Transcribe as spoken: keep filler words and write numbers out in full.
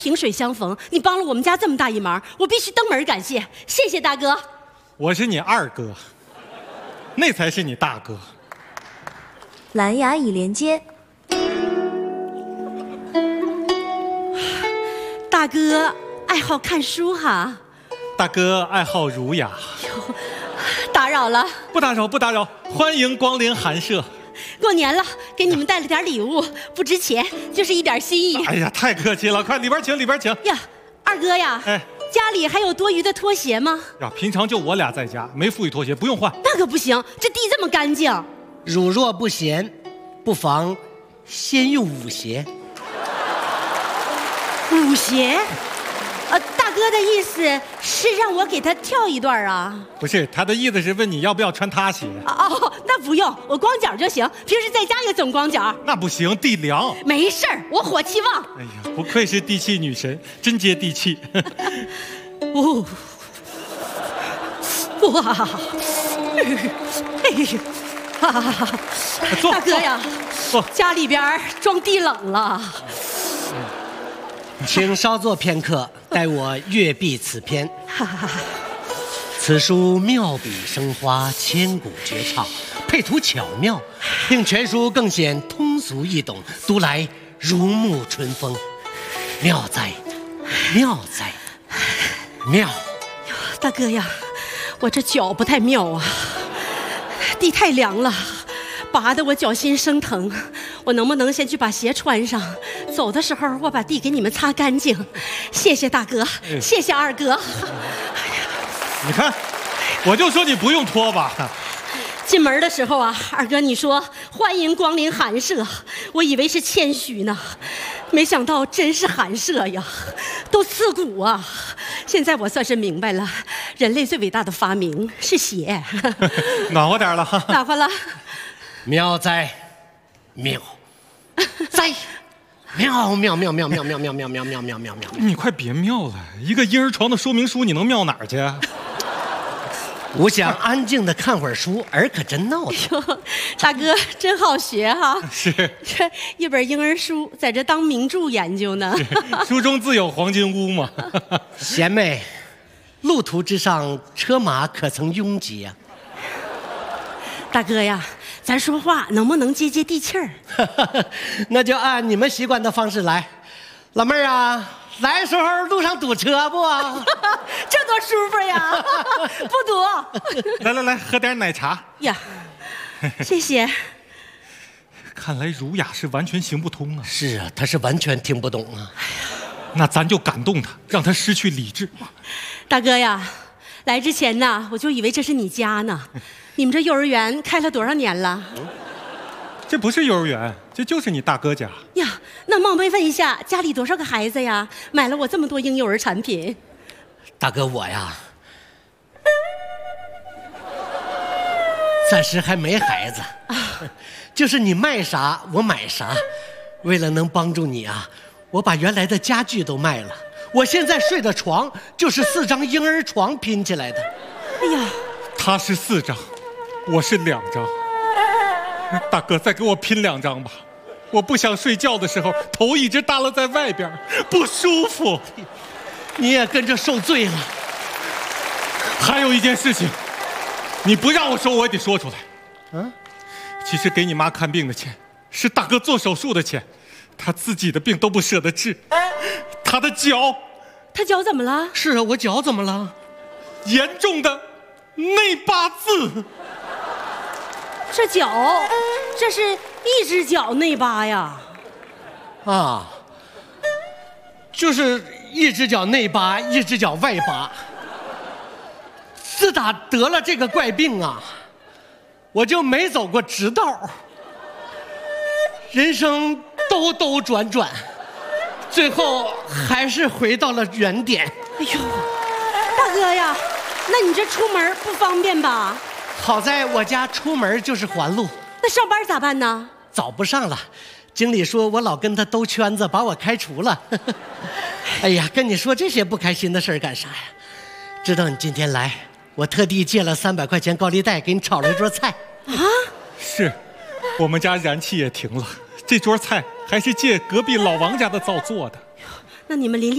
萍水相逢，你帮了我们家这么大一忙，我必须登门感谢，谢谢大哥。 我是你二哥，那才是你大哥。 蓝牙已连接。 大哥爱好看书哈。 大哥爱好儒雅。 打扰了。 不打扰，不打扰，欢迎光临寒舍。 过年了，给你们带了点礼物，不值钱，就是一点心意。 哎呀，太客气了，快里边请，里边请。 呀，二哥呀， 哎， 家里还有多余的拖鞋吗？ 呀，平常就我俩在家，没富裕拖鞋，不用换。 那可不行，这地这么干净。 汝若不嫌，不妨先用舞鞋。 舞鞋？呃，大哥的意思是让我给他跳一段啊？ 不是，他的意思是问你要不要穿他鞋。 哦，那不用，我光脚就行。平时在家也总光脚。 那不行，地凉。 没事儿，我火气旺。 哎呀，不愧是地气女神，真接地气。 哦，哇，哎呀，大哥呀，家里边装地冷了。 请稍作片刻，待我阅毕此篇。此书妙笔生花，千古绝唱，配图巧妙，令全书更显通俗易懂，读来如沐春风。妙哉，妙哉，妙！ 大哥呀，我这脚不太妙啊，地太凉了，拔得我脚心生疼。我能不能先去把鞋穿上？走的时候我把地给你们擦干净。谢谢大哥，哎、谢谢二哥。 你看，我就说你不用脱吧。 进门的时候啊，二哥你说欢迎光临寒舍，我以为是谦虚呢，没想到真是寒舍呀，都刺骨啊。现在我算是明白了，人类最伟大的发明是鞋。 暖和点了哈。 暖和了。 妙哉，妙哉，妙妙妙妙妙妙妙妙妙妙妙妙妙！ 你快别妙了，一个婴儿床的说明书，你能妙哪儿去？ 我想安静的看会儿书，儿可真闹腾。 大哥真好学哈。 是。 这一本婴儿书，在这当名著研究呢。 书中自有黄金屋嘛。 贤妹，路途之上，车马可曾拥挤呀？ 大哥呀，咱说话能不能接接地气儿？ 那就按你们习惯的方式来。老妹儿啊，来的时候路上堵车不？ 这多舒服呀！不堵。 来来来，喝点奶茶呀。谢谢。 看来儒雅是完全行不通啊。 是啊，他是完全听不懂啊。 哎呀， 那咱就感动他，让他失去理智。 大哥呀，来之前呢，我就以为这是你家呢。你们这幼儿园开了多少年了？ 这不是幼儿园，这就是你大哥家呀。那冒昧问一下，家里多少个孩子呀？买了我这么多婴幼儿产品。 大哥我呀，暂时还没孩子啊，就是你卖啥我买啥。为了能帮助你啊，我把原来的家具都卖了。我现在睡的床就是四张婴儿床拼起来的。 哎呀， 他是四张，我是两张。大哥，再给我拼两张吧，我不想睡觉的时候头一直耷拉在外边，不舒服。 你也跟着受罪了。 还有一件事情，你不让我说，我也得说出来。 嗯， 其实给你妈看病的钱是大哥做手术的钱，他自己的病都不舍得治。他的脚， 他脚怎么了？ 是啊，我脚怎么了？ 严重的内八字。 这脚，这是一只脚内八呀。 啊，就是一只脚内八，一只脚外八。自打得了这个怪病啊，我就没走过直道，人生兜兜转转，最后还是回到了原点。 哎呦，大哥呀，那你这出门不方便吧？ 好在我家出门就是环路。 那上班咋办呢？ 早不上了，经理说我老跟他兜圈子，把我开除了。哎呀，跟你说这些不开心的事儿干啥呀？知道你今天来，我特地借了三百块钱高利贷给你炒了一桌菜。 啊？ 是，我们家燃气也停了，这桌菜还是借隔壁老王家的灶做的。 那你们邻里